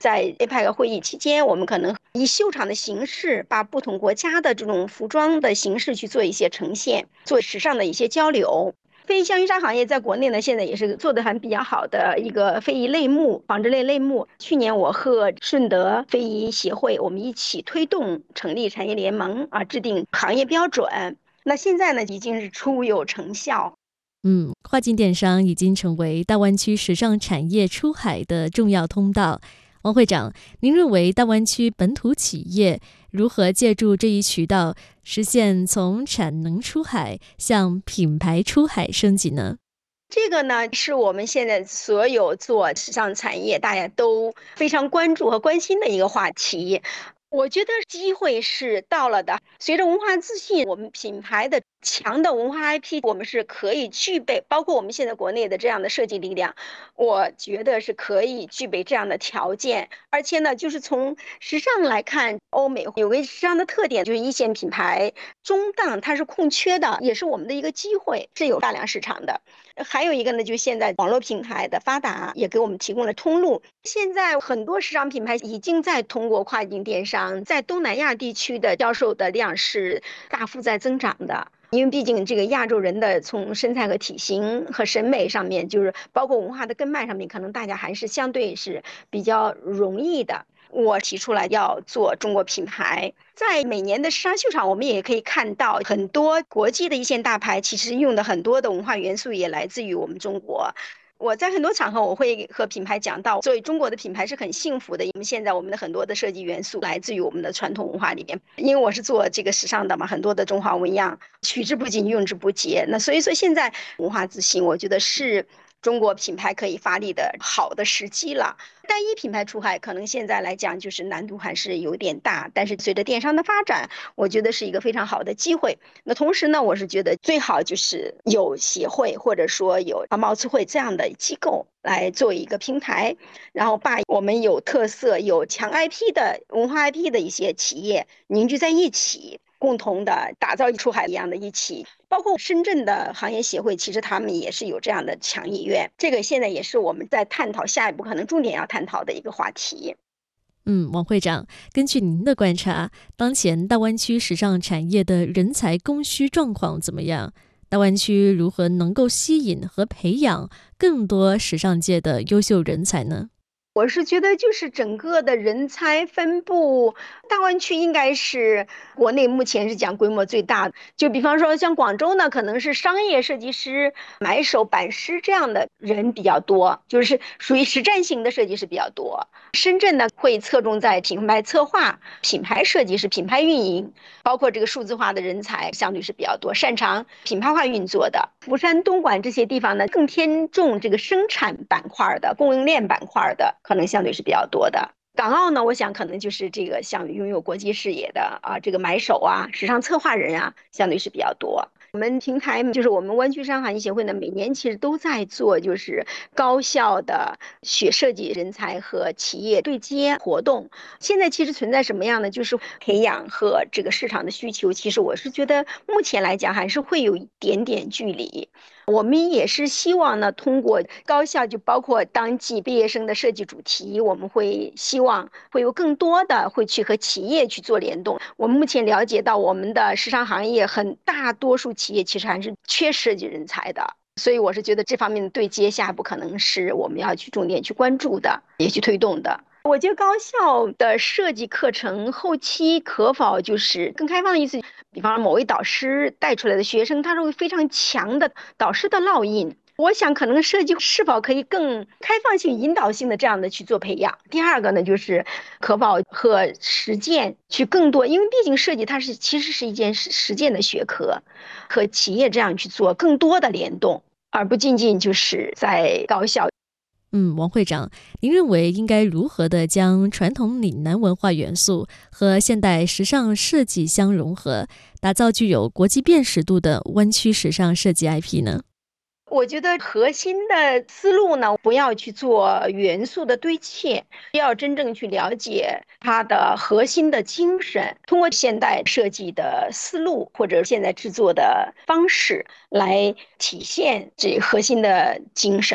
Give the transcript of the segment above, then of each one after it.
在 APEC 会议期间，我们可能以秀场的形式，把不同国家的这种服装的形式去做一些呈现，做时尚的一些交流。非遗象衣纱行业在国内呢，现在也是做的还比较好的一个非遗类目、纺织类类目。去年我和顺德非遗协会，我们一起推动成立产业联盟啊，制定行业标准。那现在呢，已经是初有成效。 跨境电商已经成为大湾区时尚产业出海的重要通道。王会长，您认为大湾区本土企业如何借助这一渠道，实现从产能出海向品牌出海升级呢？ 这个呢，是我们现在所有做时尚产业大家都非常关注和关心的一个话题。我觉得机会是到了的。随着文化自信，我们品牌的强的文化 IP，我们是可以具备，包括我们现在国内的这样的设计力量，我觉得是可以具备这样的条件。而且呢，就是从时尚来看，欧美有个时尚的特点，就是一线品牌中档它是空缺的，也是我们的一个机会，是有大量市场的。还有一个呢，就是现在网络平台的发达，也给我们提供了通路。现在很多时尚品牌已经在通过跨境电商，在东南亚地区的销售的量是大幅在增长的。因为毕竟这个亚洲人的从身材和体型和审美上面，就是包括文化的根脉上面，可能大家还是相对是比较容易的。我提出来要做中国品牌，在每年的时尚秀场，我们也可以看到很多国际的一线大牌，其实用的很多的文化元素也来自于我们中国。我在很多场合我会和品牌讲到，作为中国的品牌是很幸福的，因为现在我们的很多的设计元素来自于我们的传统文化里面。因为我是做这个时尚的嘛，很多的中华纹样取之不尽用之不竭，那所以说现在文化自信，我觉得是中国品牌可以发力的好的时机了。单一品牌出海可能现在来讲就是难度还是有点大，但是随着电商的发展，我觉得是一个非常好的机会。那同时呢，我是觉得最好就是有协会或者说有贸促会这样的机构来做一个平台，然后把我们有特色、有强 IP 的文化 IP 的一些企业凝聚在一起，共同的打造出海一样的一起。包括深圳的行业协会，其实他们也是有这样的强意愿。这个现在也是我们在探讨下一步可能重点要探讨的一个话题。 王会长，根据您的观察，当前大湾区时尚产业的人才供需状况怎么样？大湾区如何能够吸引和培养更多时尚界的优秀人才呢？ 我是觉得，就是整个的人才分布，大湾区应该是国内目前是讲规模最大的。就比方说，像广州呢，可能是商业设计师、买手、版师这样的人比较多，就是属于实战型的设计师比较多。深圳呢，会侧重在品牌策划、品牌设计师、品牌运营，包括这个数字化的人才相对是比较多，擅长品牌化运作的。福山、东莞这些地方呢，更偏重这个生产板块的、供应链板块的，可能相对是比较多的。港澳呢，我想可能就是这个像拥有国际视野的啊，这个买手啊、时尚策划人啊，相对是比较多。我们平台就是我们湾区商行业协会呢，每年其实都在做就是高校的学设计人才和企业对接活动。现在其实存在什么样的，就是培养和这个市场的需求，其实我是觉得目前来讲还是会有一点点距离。我们也是希望呢，通过高校就包括当季毕业生的设计主题，我们会希望会有更多的会去和企业去做联动。我们目前了解到，我们的时尚行业很大多数企业其实还是缺设计人才的，所以我是觉得这方面的对接下一步可能是我们要去重点去关注的，也去推动的。我觉得高校的设计课程后期可否就是更开放的意思，比方说某位导师带出来的学生，他是会非常强的导师的烙印。我想可能设计是否可以更开放性、引导性的这样的去做培养。第二个呢，就是可否和实践去更多，因为毕竟设计它其实是一件实践的学科，和企业这样去做更多的联动，而不仅仅就是在高校。 王会长，您认为应该如何的将传统岭南文化元素和现代时尚设计相融合，打造具有国际辨识度的湾区时尚设计 IP 呢？ 我觉得核心的思路呢，不要去做元素的堆砌，要真正去了解它的核心的精神，通过现代设计的思路或者现在制作的方式来体现这核心的精神。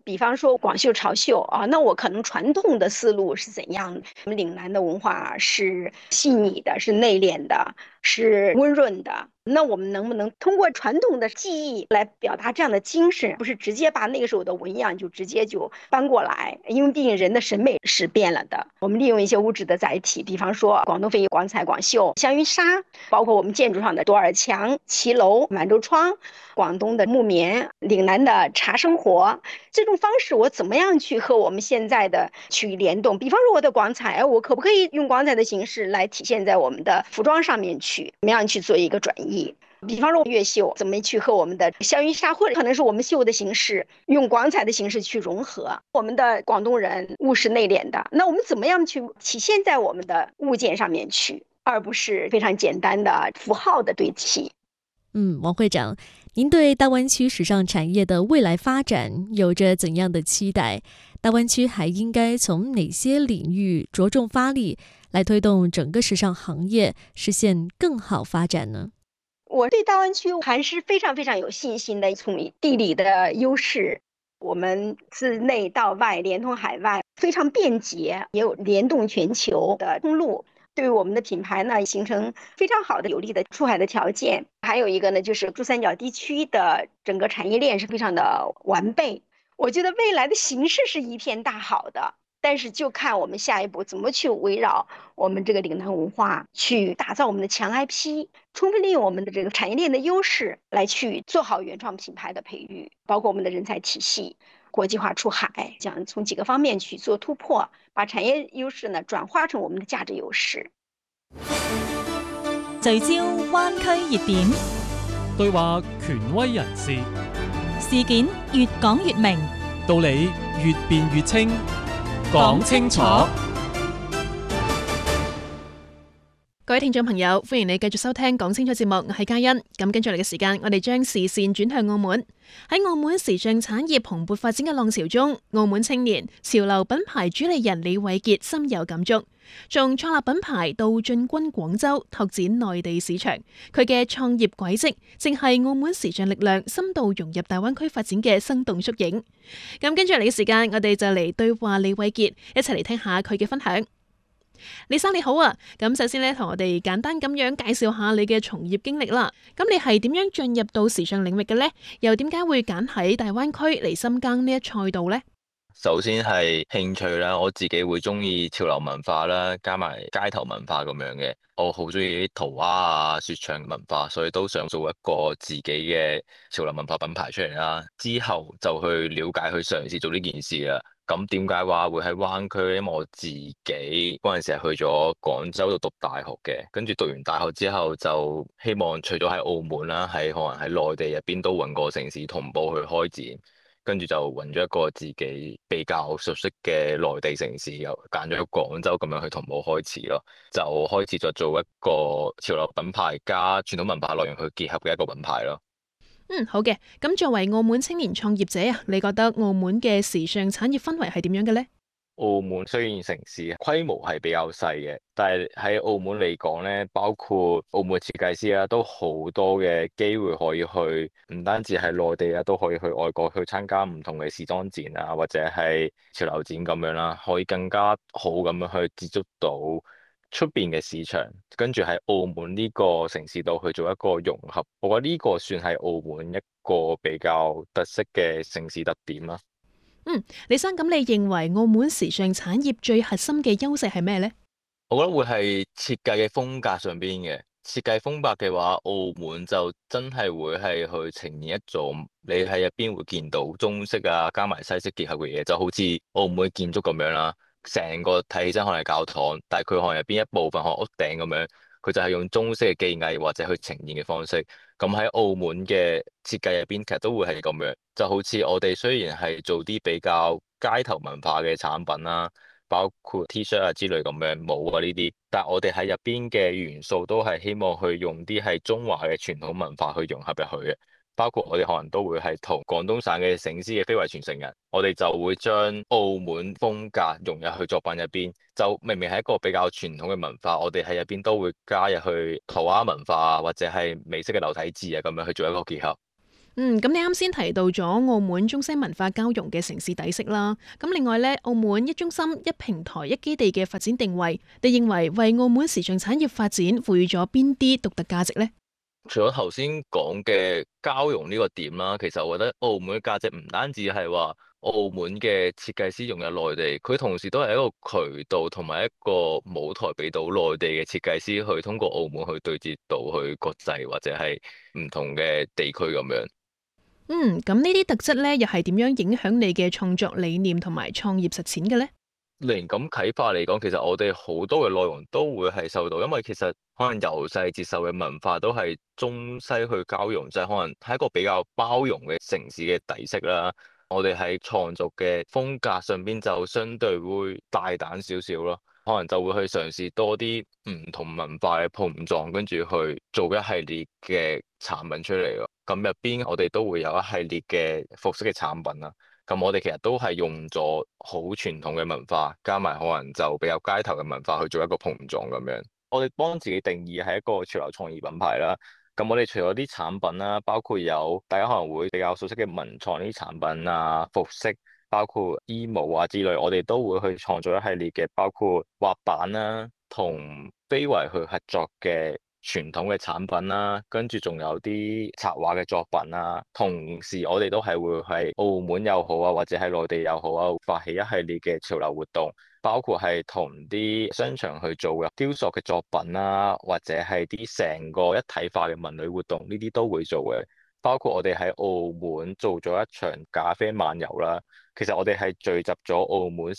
比方说广绣、潮绣啊，那我可能传统的思路是怎样的？我们岭南的文化是细腻的，是内敛的，是温润的。那我们能不能通过传统的技艺来表达这样的精神？不是直接把那个时候的纹样就直接就搬过来，因为毕竟人的审美是变了的。我们利用一些物质的载体，比方说广东非遗广彩、广绣、香云纱，包括我们建筑上的多尔墙、骑楼、满洲窗，广东的木棉、岭南的茶生活，这种方式我怎么样去和我们现在的去联动？比方说我的广彩，我可不可以用广彩的形式来体现在我们的服装上面去？怎么样去做一个转移？比方说越绣怎么去和我们的香云纱，或者可能是我们绣的形式用广彩的形式去融合。我们的广东人务实内敛的，那我们怎么样去体现在我们的物件上面去，而不是非常简单的符号的堆砌？ 王会长，您对大湾区时尚产业的未来发展有着怎样的期待？大湾区还应该从哪些领域着重发力，来推动整个时尚行业实现更好发展呢？ 我对大湾区还是非常非常有信心的。从地理的优势，我们自内到外连通海外，非常便捷，也有联动全球的通路，对于我们的品牌呢形成非常好的有利的出海的条件。还有一个呢，就是珠三角地区的整个产业链是非常的完备。我觉得未来的形势是一片大好的。但是就看我们下一步怎么去围绕我们这个岭南文化去打造我们的强 IP，充分利用我们的这个产业链的优势来去做好原创品牌的培育，包括我们的人才体系、国际化出海，讲从几个方面去做突破，把产业优势呢转化成我们的价值优势。 聚焦灣區熱點， 對話權威人士， 事件越講越明， 道理越辯越清，講清楚。 各位聽眾朋友，歡迎你繼續收聽講清楚節目，我係嘉欣。咁跟住嚟嘅時間，我哋將視線轉向澳門。喺澳門時尚產業蓬勃發展嘅浪潮中，澳門青年潮流品牌主理人李偉傑深有感觸。從創立品牌到進軍廣州拓展內地市場，佢嘅創業軌跡正係澳門時尚力量深度融入大灣區發展嘅生動縮影。咁跟住嚟嘅時間，我哋就嚟對話李偉傑，一齊嚟聽下佢嘅分享。李生你好啊，咁首先咧同我哋簡單咁樣介紹下你嘅從業經歷啦。咁你係點樣進入到時尚領域嘅呢？又點解會揀喺大灣區嚟深耕呢一賽道呢？ 首先係興趣啦，我自己會中意潮流文化啦，加埋街頭文化咁樣嘅。我好中意啲塗鴉啊、說唱文化，所以都想做一個自己嘅潮流文化品牌出嚟啦。之後就去了解、去嘗試做呢件事啦。咁點解話會喺灣區？因為我自己嗰陣時係去咗廣州度讀大學嘅，跟住讀完大學之後就希望除咗喺澳門啦，喺可能喺內地入邊都揾個城市同步去開展。跟住就揾咗一個自己比較熟悉嘅內地城市，又揀咗廣州咁樣去同步開始咯，就開始咗做一個潮流品牌加傳統文化內容去結合嘅一個品牌咯。 好嘅。咁作為澳門青年創業者啊，你覺得澳門嘅時尚產業氛圍係點樣嘅呢？ 澳門雖然城市規模係比較細嘅，但係喺澳門嚟講咧，包括澳門嘅設計師啦，都好多嘅機會可以去，唔單止係內地啊，都可以去外國去參加唔同嘅時裝展啊，或者係潮流展咁樣啦，可以更加好咁樣去接觸到出邊嘅市場，跟住喺澳門呢個城市度去做一個融合，我覺得呢個算係澳門一個比較特色嘅城市特點啦。 李生，咁你認為澳門時尚產業最核心嘅優勢係咩呢？ 我覺得會係設計嘅風格上邊嘅。設計風格嘅話，澳門就真係會係去呈現一種你喺入邊會見到中式啊加埋西式結合嘅嘢，就好似澳門嘅建築咁樣啦。成個睇起身可能係教堂，但係佢可能入邊一部分可能屋頂咁樣，佢就係用中式嘅技藝或者去呈現嘅方式。咁喺澳門嘅設計入邊，其實都會係咁樣，就好似我哋雖然係做啲比較街頭文化嘅產品啦，包括 T-shirt 啊之類咁樣帽啊呢啲，但係我哋喺入邊嘅元素都係希望去用啲係中華嘅傳統文化去融合入去嘅。包括我哋可能都會係同廣東省嘅醒獅嘅非遺傳承人，我哋就會將澳門風格融入去作品入邊。就明明係一個比較傳統嘅文化，我哋喺入邊都會加入去塗鴉文化或者係美式嘅流體字啊，咁樣去做一個結合。 咁你啱先提到咗澳門中西文化交融嘅城市底色啦。咁另外呢，澳門一中心、一平台、一基地嘅發展定位，你認為為澳門時尚產業發展賦予咗邊啲獨特價值呢？ 除咗頭先講嘅交融呢個點啦，其實我覺得澳門嘅價值唔單止係話澳門嘅設計師融入內地，佢同時都係一個渠道同埋一個舞台俾到內地嘅設計師去通過澳門去對接到去國際或者係唔同嘅地區咁樣。 咁呢啲特質呢，又係點樣影響你嘅創作理念同埋創業實踐嘅呢？ 靈感啟發嚟講，其實我哋好多嘅內容都會係受到，因為其實可能由細接受嘅文化都係中西去交融，就係可能係一個比較包容嘅城市嘅底色啦。我哋喺創作嘅風格上邊就相對會大膽少少咯，可能就會去嘗試多啲唔同文化嘅碰撞，跟住去做一系列嘅產品出嚟咯。咁入邊我哋都會有一系列嘅服飾嘅產品啦。咁我哋其實都係用咗好傳統嘅文化，加埋可能就比較街頭嘅文化去做一個碰撞咁樣。我哋幫自己定義係一個潮流創意品牌啦。咁我哋除咗啲產品啦，包括有大家可能會比較熟悉嘅文創呢啲產品啊、服飾，包括衣帽啊之類，我哋都會去創造一系列嘅，包括滑板啦，同非遺去合作嘅傳統嘅產品啦，跟住仲有啲插畫嘅作品啦。同時我哋都係會喺澳門又好啊，或者喺內地又好啊，發起一系列嘅潮流活動，包括係同啲商場去做嘅雕塑嘅作品啦，或者係啲成個一體化嘅文旅活動，呢啲都會做嘅。包括我哋喺澳門做咗一場咖啡漫遊啦，其實我哋係聚集咗澳門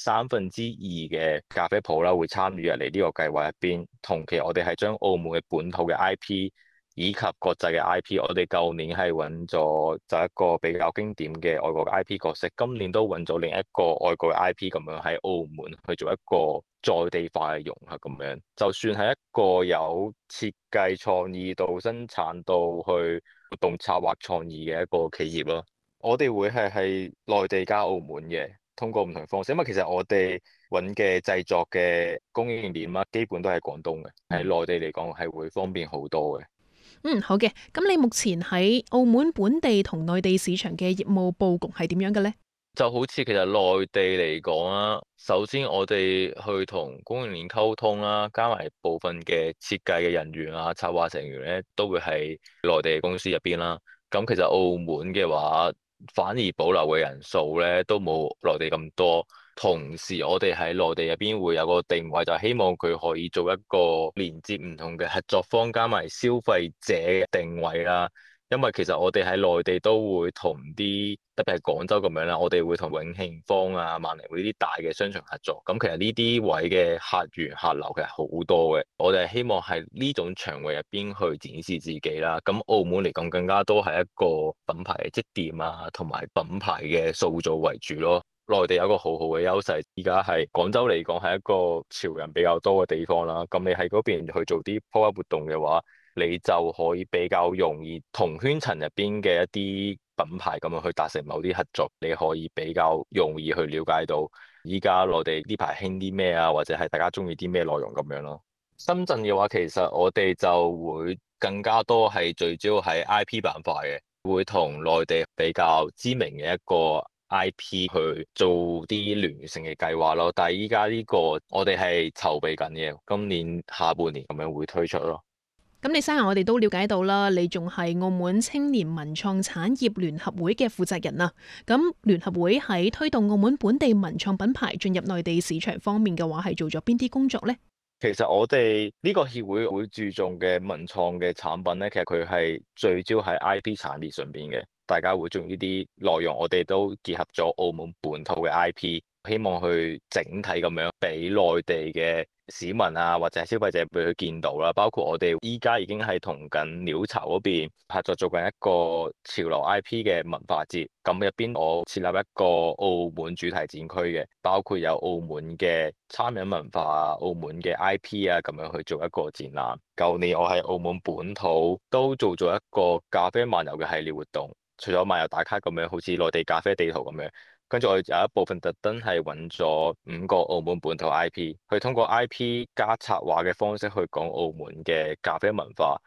2/3嘅咖啡鋪啦，會參與入嚟呢個計劃入邊。同期我哋係將澳門嘅本土嘅 IP 以及國際嘅 IP，我哋舊年係揾咗就一個比較經典嘅外國嘅 IP 角色，今年都揾咗另一個外國嘅 IP 咁樣喺澳門去做一個在地化嘅融合咁樣。就算係一個有設計創意到生產到去活動策劃創意嘅一個企業咯，我哋會係內地加澳門嘅，通過唔同方式，因為其實我哋揾嘅製作嘅供應鏈啊，基本都係廣東嘅，喺內地嚟講係會方便好多嘅。 好嘅。咁你目前喺澳門本地同內地市場嘅業務佈局係點樣嘅呢？ 就好似其實內地嚟講啦，首先我哋去同供應鏈溝通啦，加埋部分嘅設計嘅人員啊、策劃成員咧，都會喺內地嘅公司入邊啦。咁其實澳門嘅話，反而保留嘅人數咧都冇內地咁多。同時，我哋喺內地入邊會有個定位，就係希望佢可以做一個連接唔同嘅合作方，加埋消費者嘅定位啦。因為其實我哋喺內地都會同啲，特別係廣州咁樣啦，我哋會同永慶坊啊、萬寧匯呢啲大嘅商場合作。咁其實呢啲位嘅客源客流其實好多嘅，我哋係希望喺呢種場域入邊去展示自己啦。咁澳門嚟講更加多係一個品牌嘅積澱啊，同埋品牌嘅塑造為主咯。內地有個好好嘅優勢，而家係廣州嚟講係一個潮人比較多嘅地方啦。咁你喺嗰邊去做啲 pop-up 活動嘅話，你就可以比較容易同圈層入邊嘅一啲品牌咁樣去達成某啲合作，你可以比較容易去了解到依家內地呢排興啲咩啊，或者係大家中意啲咩內容咁樣咯。深圳嘅話，其實我哋就會更加多係聚焦喺 IP 板塊嘅，會同內地比較知名嘅一個 IP 去做啲聯乘嘅計劃咯。但係依家呢個我哋係籌備緊嘅，今年下半年咁樣會推出咯。 咁你生日我哋都了解到啦，你仲係澳門青年文創產業聯合會嘅負責人啊。咁聯合會喺推動澳門本地文創品牌進入內地市場方面嘅話，係做咗邊啲工作呢？ 其實我哋呢個協會會注重嘅文創嘅產品咧，其實佢係聚焦喺 IP 產業上邊嘅，大家會中意呢啲內容，我哋都結合咗澳門本土嘅 IP。希望去整體咁樣俾內地嘅市民啊，或者係消費者俾佢見到啦。包括我哋依家已經係同緊鳥巢嗰邊合作做緊一個潮流 IP 嘅文化節。咁入邊我設立一個澳門主題展區嘅，包括有澳門嘅餐飲文化啊、澳門嘅 IP 啊，咁樣去做一個展覽。舊年我喺澳門本土都做咗一個咖啡漫遊嘅系列活動，除咗漫遊打卡咁樣，好似內地咖啡地圖咁樣。跟住我有一部分特登係揾咗5個澳門本土 IP，去通過 IP 加策劃嘅方式去講澳門嘅咖啡文化。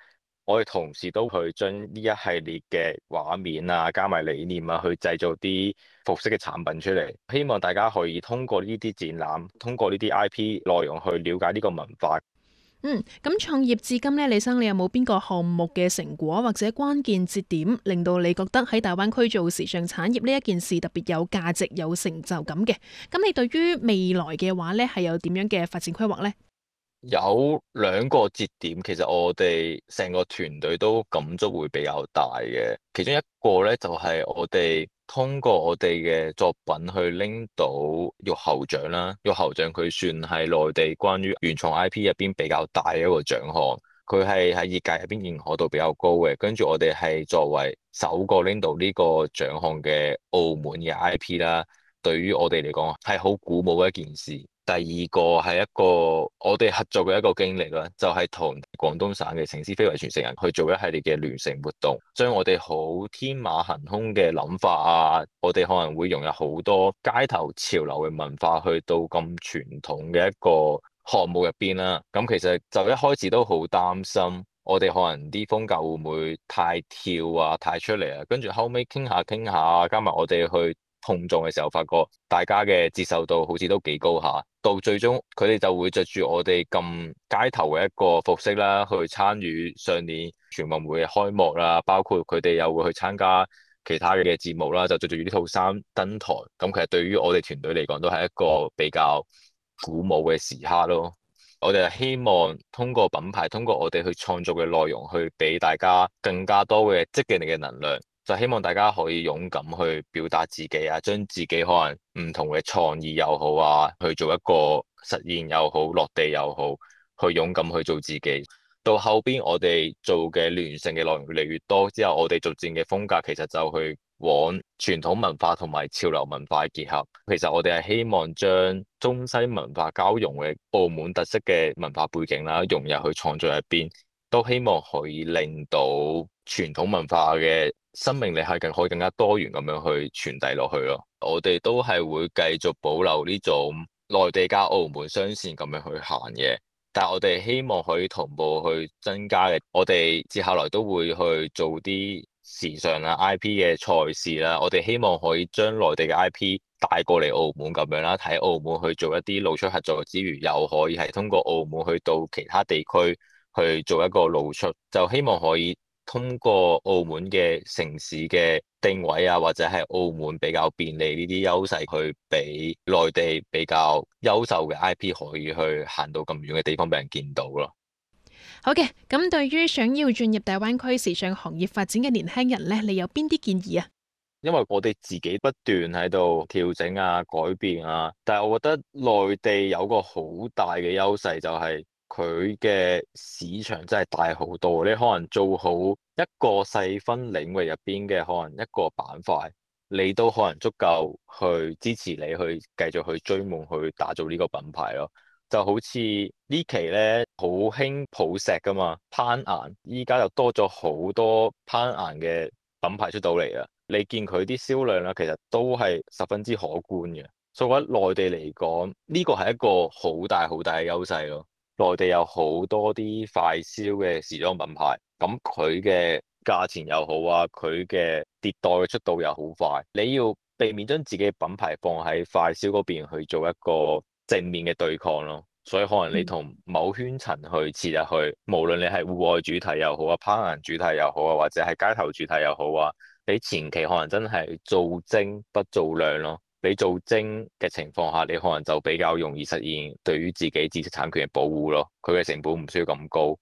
我哋同時都去將呢一系列嘅畫面啊，加埋理念啊，去製造啲服飾嘅產品出嚟。希望大家可以通過呢啲展覽，通過呢啲 IP 內容去了解呢個文化。 咁創業至今呢，李生你有冇邊個項目嘅成果或者關鍵節點，令到你覺得喺大灣區做時尚產業呢一件事特別有價值、有成就感嘅？咁你對於未來嘅話呢，係有點樣嘅發展規劃呢？ 有兩個節點，其實我哋成個團隊都感觸會比較大嘅。其中一個咧就係我哋通過我哋嘅作品去拎到玉猴獎啦。玉猴獎佢算係內地關於原創 IP 入邊比較大嘅一個獎項，佢係喺業界入邊認可度比較高嘅。跟住我哋係作為首個拎到呢個獎項嘅澳門嘅 IP 啦，對於我哋嚟講係好鼓舞嘅一件事。第二個係一個我哋合作嘅一個經歷啦，就係同廣東省嘅城市非遺傳承人去做一系列嘅聯成活動，將我哋好天馬行空嘅諗法啊，我哋可能會融入好多街頭潮流嘅文化去到咁傳統嘅一個項目入邊啦。咁其實就一開始都好擔心，我哋可能啲風格會唔會太跳啊、太出嚟啊？跟住後尾傾下，加埋我哋去碰撞嘅時候，發覺大家嘅接受度好似都幾高下，到最終佢哋就會着住我哋咁街頭嘅一個服飾啦，去參與上年全運會嘅開幕啦，包括佢哋又會去參加其他嘅節目啦，就着住呢套衫登台。咁其實對於我哋團隊嚟講，都係一個比較鼓舞嘅時刻咯。我哋係希望通過品牌，通過我哋去創造嘅內容，去俾大家更加多嘅積極嘅能量。就希望大家可以勇敢去表達自己啊，將自己可能唔同嘅創意又好啊，去做一個實現又好，落地又好，去勇敢去做自己。到後邊我哋做嘅聯乘嘅內容越嚟越多之後，我哋逐漸嘅風格其實就去往傳統文化同埋潮流文化結合。其實我哋係希望將中西文化交融嘅澳門特色嘅文化背景啦，融入去創作入邊，都希望可以令到傳統文化嘅生命力係可以更加多元咁樣去傳遞落去咯。我哋都係會繼續保留呢種內地加澳門雙線咁樣去行嘅，但係我哋希望可以同步去增加嘅。我哋接下來都會去做啲時尚啊 IP 嘅賽事啦。我哋希望可以將內地嘅 IP 帶過嚟澳門咁樣啦，喺澳門去做一啲露出合作之餘，又可以係通過澳門去到其他地區去做一個露出，就希望可以通過澳門嘅城市嘅定位啊，或者係澳門比較便利呢啲優勢，去俾內地比較優秀嘅 IP 可以去行到咁遠嘅地方俾人見到咯。 好嘅，咁對於想要進入大灣區時尚行業發展嘅年輕人呢，你有邊啲建議啊？ 因為我哋自己不斷喺度調整啊、改變啊，但係我覺得內地有個好大嘅優勢就係佢嘅市場真係大好多。你可能做好一個細分領域入邊嘅可能一個板塊，你都可能足夠去支持你去繼續去追夢，去打造呢個品牌咯。就好似呢期咧好興抱石噶嘛，攀岩，依家又多咗好多攀岩嘅品牌出到嚟啊！你見佢啲銷量啦，其實都係十分之可觀嘅。所以我覺得內地嚟講，呢個係一個好大嘅優勢咯。內地有好多啲快銷嘅時裝品牌，咁佢嘅價錢又好啊，佢嘅迭代嘅速度又好快。你要避免將自己嘅品牌放喺快銷嗰邊去做一個正面嘅對抗咯。所以可能你同某圈層去切入去，無論你係戶外主題又好啊，攀岩主題又好啊，或者係街頭主題又好啊，你前期可能真係做精不做量咯。你做精嘅情況下，你可能就比較容易實現對於自己知識產權嘅保護咯。佢嘅成本唔需要咁高。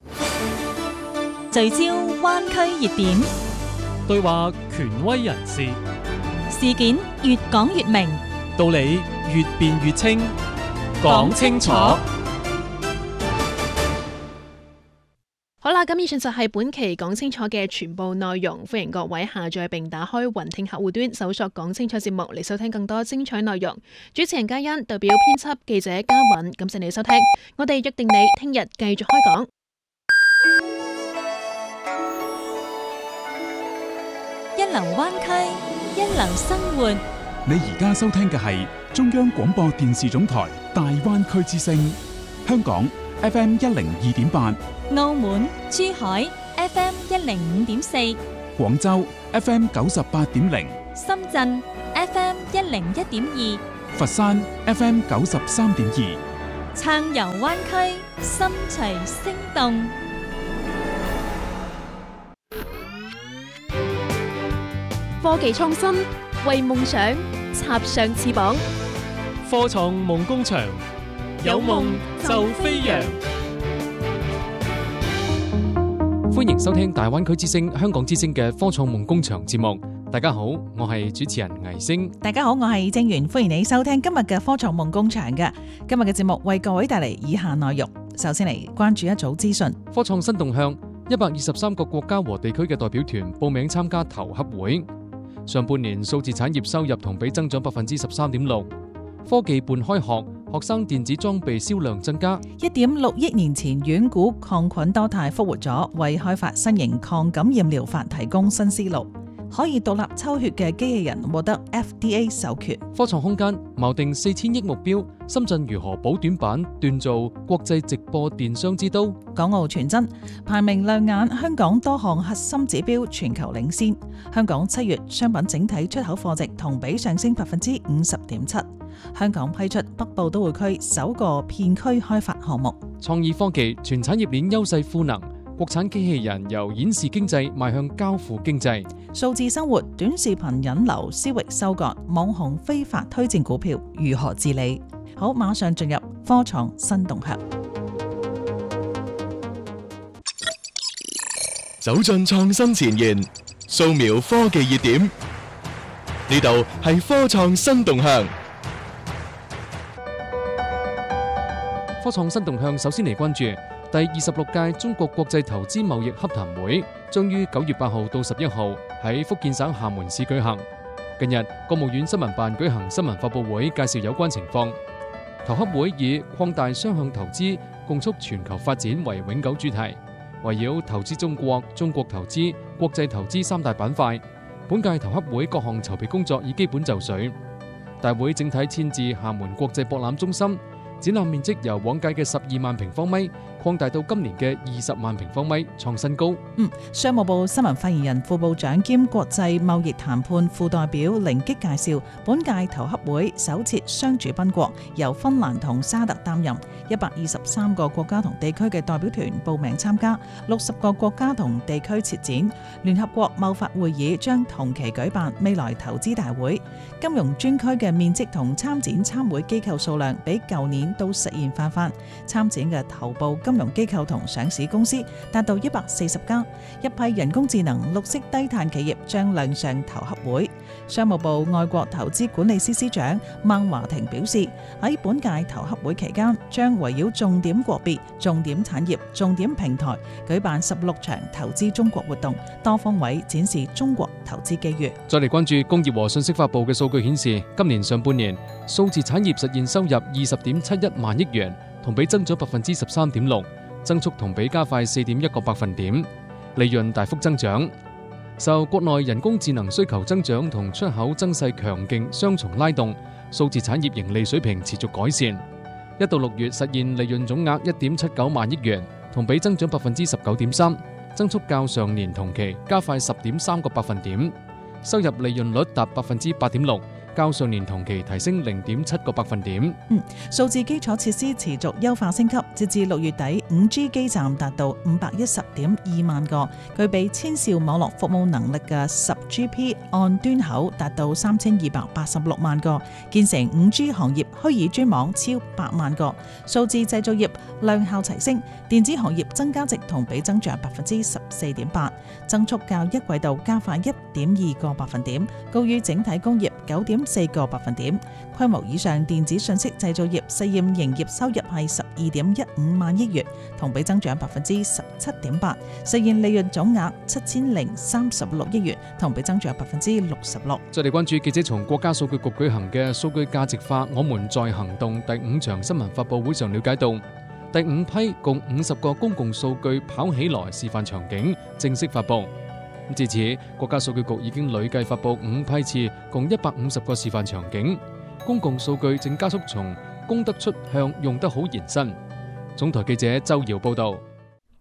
聚焦灣區熱點， 對話權威人士， 事件越講越明， 道理越辯越清，講清楚。 好啦，咁以上就係本期講清楚嘅全部內容，歡迎各位下載並打開雲聽客戶端，搜索講清楚節目嚟收聽更多精彩內容。主持人嘉欣代表編輯記者嘉韻，感謝你收聽，我哋約定你聽日繼續開講。 一流灣區，一流生活。 你而家收聽嘅係中央廣播電視總台大灣區之聲，香港FM 102.8， 澳門、珠海 FM 105.4， 廣州 FM 98.0， 深圳 FM 101.2， 佛山 FM 93.2， 撐遊灣區，心隨聲動。 科技創新，為夢想插上翅膀。 科創夢工場，有夢就飛揚。歡迎收聽大灣區之聲、香港之聲嘅科創夢工場節目。大家好，我係主持人倪星。 大家好，我係正源，歡迎你收聽今日嘅科創夢工場嘅。今日嘅節目為各位帶嚟以下內容。首先嚟關注一組資訊。 科創新動向，123個國家和地區嘅代表團報名參加投洽會。上半年數字產業收入同比增長13.6%。科技半開學，學生電子裝備銷量增加。 1.6億年前遠古抗菌多肽復活咗，為開發新型抗感染療法提供新思路。可以獨立抽血嘅機器人獲得 FDA 授權。 科創空間錨定4000億目標，深圳如何補短板，鍛造國際直播電商之都？ 港澳傳真排名亮眼，香港多項核心指標全球領先。香港7月商品整體出口貨值同比上升50.7%。香港批出北部都會區首個片區開發項目。 創意科技全產業鏈優勢賦能，國產機器人由演示經濟邁向交付經濟。 數字生活短視頻引流私域收割，網紅非法推薦股票如何治理？好，馬上進入科創新動向。 走進創新前沿，掃描科技熱點，呢度係科創新動向。 科創新動向首先嚟關注第26屆中國國際投資貿易洽談會，將於9月8號到11號喺福建省廈門市舉行。近日，國務院新聞辦舉行新聞發佈會，介紹有關情況。投洽會以擴大雙向投資，共促全球發展為永久主題，圍繞投資中國、中國投資、國際投資3大板塊。本屆投洽會各項籌備工作已基本就緒。大會整體遷至廈門國際博覽中心。展覽面積由往屆嘅12萬平方米擴大到今年嘅20萬平方米，創新高。 商務部新聞發言人、副部長兼國際貿易談判副代表凌擊介紹，本屆投洽會首設雙主賓國，由芬蘭同沙特擔任，123個國家同地區嘅代表團報名參加，60個國家同地區設展。聯合國貿發會議將同期舉辦未來投資大會。金融專區嘅面積同參展參會機構數量比舊年都實現翻番，參展嘅頭部金融機構同上市公司達到140家，一批人工智能、綠色低碳企業將亮相投洽會。商務部外國投資管理司司長孟華庭表示，喺本屆投洽會期間，將圍繞重點國別、重點產業、重點平台舉辦16場投資中國活動，多方位展示中國投資機遇。 再嚟關注工業和信息發布嘅數據顯示，今年上半年數字產業實現收入20.71萬億元，同比增長13.6%，增速同比加快4.1個百分點，利潤大幅增長。受國內人工智能需求增長同出口增勢強勁雙重拉動，數字產業盈利水平持續改善。1到6月實現利潤總額1.79萬億元，同比增長19.3%，增速較上年同期加快10.3個百分點。收入利潤率達8.6%。較上年同期提升0.7個百分點。 數字基礎設施持續優化升級，截至6月底，5G 基站達到510.2萬個，具備千兆網絡服務能力嘅 10GP 按端口達到3286萬個，建成 5G 行業虛擬專網超8萬個。數字製造業量效齊升，電子行業增加值同比增長14.8%，增速較一季度加快1.2個百分點，高於整體工業9.4個百分點。規模以上電子信息製造業實驗營業收入係12.15萬億元，同比增長17.8%，實現利潤總額7036億元，同比增長66%。 再嚟關注記者從國家數據局舉行嘅數據價值化我們在行動第5場新聞發佈會上了解到，第5批共50個公共數據跑起來示範場景正式發佈。至此，國家數據局已經累計發佈5批次，共150個示範場景。公共數據正加速從供得出向用得好延伸。總台記者周瑤報道。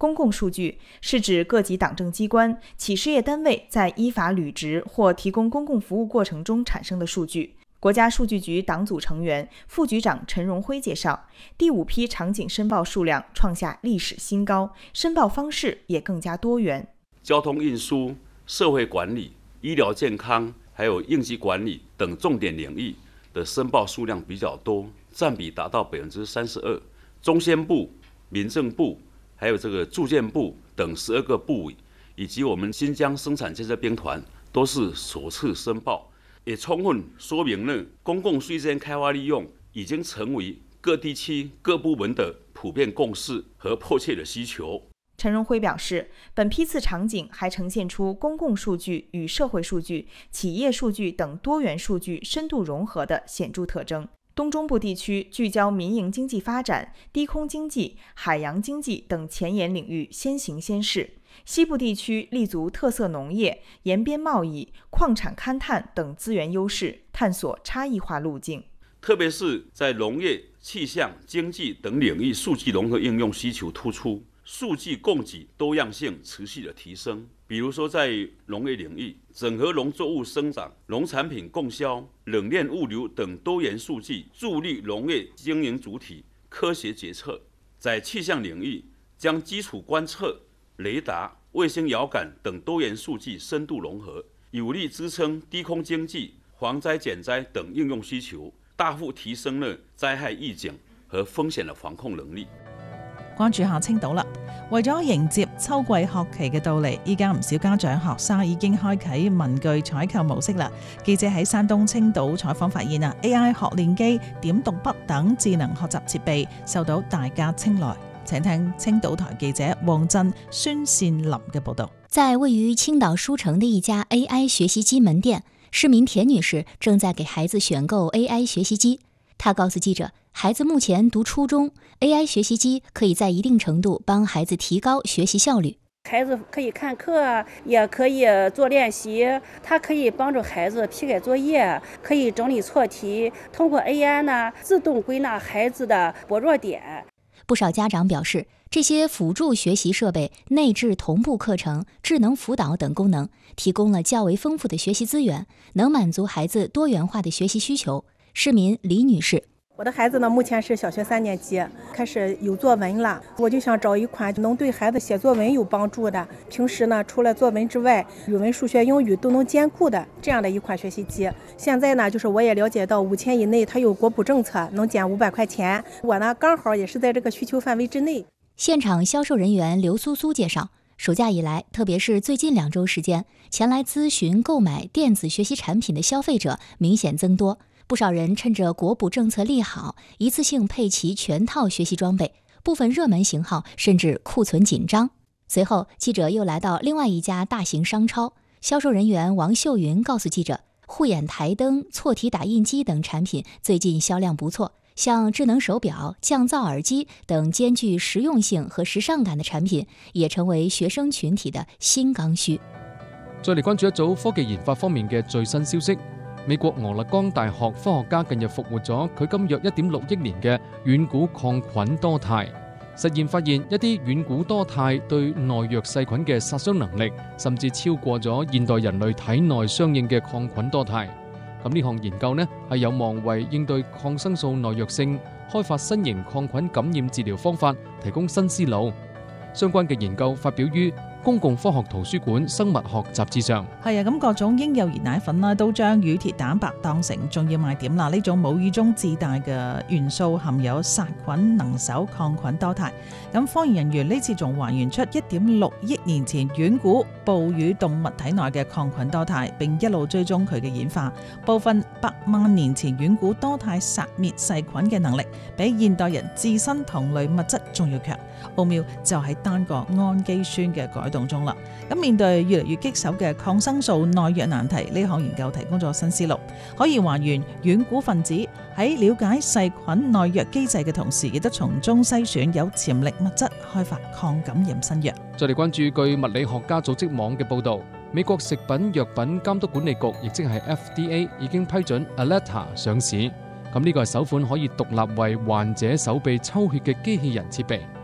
公共数据是指各级党政机关、企事业单位在依法履职或提供公共服务过程中产生的数据。国家数据局党组成员、副局长陈荣辉介绍，第5批场景申报数量创下历史新高，申报方式也更加多元。 交通运输、社会管理、医疗健康，还有应急管理等重点领域的申报数量比较多，占比达到32%。中宣部、民政部，还有住建部等12个部委，以及我们新疆生产建设兵团都是首次申报，也充分说明了公共税间开发利用已经成为各地区各部门的普遍共识和迫切的需求。 陈荣辉表示，本批次场景还呈现出公共数据与社会数据、企业数据等多元数据深度融合的显著特征。东中部地区聚焦民营经济发展、低空经济、海洋经济等前沿领域先行先试；西部地区立足特色农业、沿边贸易、矿产勘探等资源优势，探索差异化路径。 特别是在农业、气象、经济等领域，数据融合应用需求突出，数据供给多样性持续的提升。比如说，在农业领域，整合农作物生长、农产品供销、冷链物流等多元数据，助力农业经营主体科学决策；在气象领域，将基础观测、雷达、卫星遥感等多元数据深度融合，有力支撑低空经济、防灾减灾等应用需求，大幅提升了灾害預警和風險的防控能力。 關注下青島啦，為咗迎接秋季學期嘅到嚟，依家唔少家長學生已經開啟文具採購模式啦。記者喺山東青島採訪發現AI 學練機、點讀筆等智能學習設備受到大家青睞。請聽青島台記者黃振、孫善林嘅報導。 在位於青島書城的一家 AI 學習機門店，市民田女士正在給孩子選購 AI 學習機。她告訴記者，孩子目前讀初中 ，AI 學習機可以在一定程度幫孩子提高學習效率。 孩子可以看課，也可以做練習，它可以幫助孩子批改作業，可以整理錯題，通過 AI 呢自動歸納孩子的薄弱點。 不少家長表示，這些輔助學習設備、內置同步課程、智能輔導等功能，提供了較為豐富的學習資源，能滿足孩子多元化的學習需求。市民李女士， 我的孩子呢，目前是小學3年級，開始有作文了。我就想找一款能對孩子寫作文有幫助的，平時呢除了作文之外，語文、數學、英語都能兼顧的這樣的一款學習機。現在呢，就是我也了解到5000以內，它有國補政策，能減500塊錢。我呢剛好也是在這個需求範圍之內。 現場銷售人員劉蘇蘇介紹，暑假以來，特別是最近2週時間，前來諮詢購買電子學習產品的消費者明顯增多。不少人趁着國補政策利好，一次性配齊全套學習裝備，部分熱門型號甚至庫存緊張。隨後，記者又來到另外一家大型商超，銷售人員王秀雲告訴記者，護眼台燈、錯題打印機等產品最近銷量不錯，像智能手錶、降噪耳機等兼具實用性和時尚感的產品，也成為學生群體的新剛需。 再嚟關注一組科技研發方面嘅最新消息。美國俄勒岡大學科學家近日復活咗距今約1.6億年嘅遠古抗菌多肽。實驗發現一啲遠古多肽對耐藥細菌嘅殺傷能力，甚至超過咗現代人類體內相應嘅抗菌多肽。咁呢項研究呢係有望為應對抗生素耐藥性、開發新型抗菌感染治療方法提供新思路。相關嘅研究發表於公共科學圖書館生物學雜誌上。 係啊，咁各種嬰幼兒奶粉啦，都將乳鐵蛋白當成重要賣點啦。呢種母乳中自帶嘅元素含有殺菌能手抗菌多肽。咁科研人員呢次仲還原出1.6億年前遠古哺乳動物體內嘅抗菌多肽，並一路追蹤佢嘅演化。部分100萬年前遠古多肽殺滅細菌嘅能力，比現代人自身同類物質仲要強。奧妙就喺單個氨基酸嘅改動中啦。咁面對越嚟越棘手嘅抗生素耐藥難題，呢項研究提供咗新思路，可以還原遠古分子喺了解細菌耐藥機制嘅同時，亦都從中篩選有潛力物質，開發抗感染新藥。 再嚟關注據物理學家組織網嘅報導，美國食品藥品監督管理局，亦即係 FDA 已經批准 Aletta 上市。咁呢個係首款可以獨立為患者手臂抽血嘅機器人設備。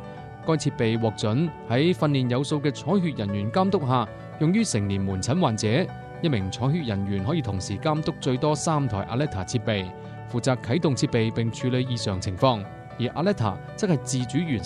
該設備獲准喺訓練有素嘅採血人員監督下，用於成年門診患者。一名採血人員可以同時監督最多3台 Aletta 設備，負責啟動設備並處理異常情況，而 Aletta 則係自主完成